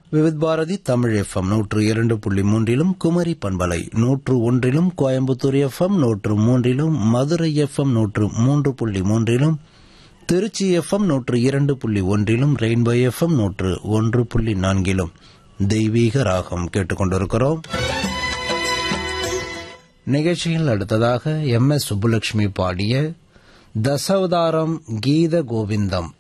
Vividh Bharathi Tamil FM 102.3 Kumari பண்பலை 101 Coimbatore FM 103 Madurai FM 103.3 Trichy FM 102.1 rainbow FM 101.4 தெய்வீக ராகம் கேட்டுக்கொண்டிருக்கிறோம். நிகழ்ச்சியில் அடுத்ததாக MS சுப்புலட்சுமி பாடிய தசாவதாரம் கீத கோவிந்தம்